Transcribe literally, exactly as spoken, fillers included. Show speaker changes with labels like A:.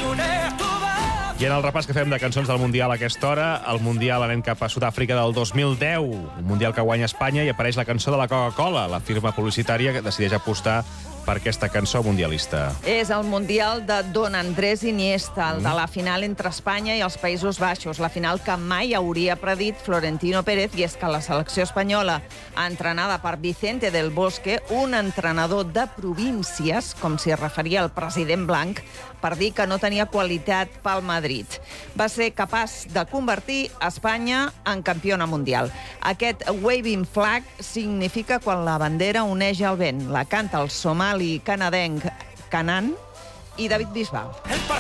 A: I en el repàs que fem de cançons del Mundial a aquesta hora, el Mundial anem cap a Sud-àfrica del dos mil deu, un Mundial que guanya Espanya, i apareix la cançó de la Coca-Cola, la firma publicitària que decideix apostar per aquesta cançó mundialista.
B: És el Mundial de Don Andrés Iniesta, el de la final entre Espanya i els Països Baixos, la final que mai hauria predit Florentino Pérez, i és que la selecció espanyola, entrenada per Vicente del Bosque, un entrenador de províncies, com s'hi referia el president Blanc, per dir que no tenia qualitat pel Madrid. Va ser capaç de convertir Espanya en campiona mundial. Aquest waving flag significa quan la bandera oneix al vent. La canta el somali canadenc Canan i David Bisbal.
C: El